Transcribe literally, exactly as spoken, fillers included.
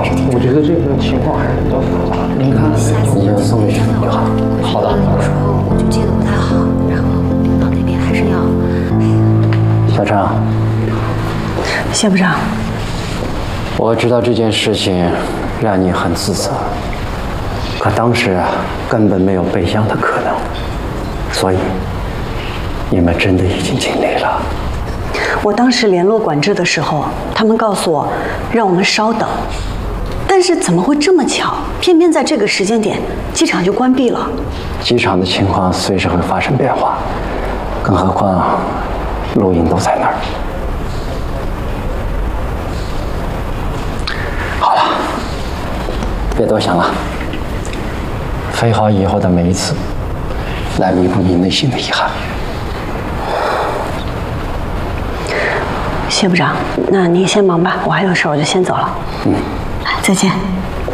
我觉得这个情况还是比较复杂的。您看， 你就送回去就好。 好的。有时候我就接的不太好，然后领导那边还是要。 小张， 谢部长， 我知道这件事情让你很自责，可当时啊根本没有备降的可能，所以你们真的已经尽力了。 我当时联络管制的时候，他们告诉我让我们稍等，但是怎么会这么巧？偏偏在这个时间点，机场就关闭了。 机场的情况随时会发生变化，更何况录音都在那儿。好了，别多想了，飞好以后的每一次，来弥补你内心的遗憾。 谢部长，那您先忙吧，我还有事，我就先走了。 嗯， 再见。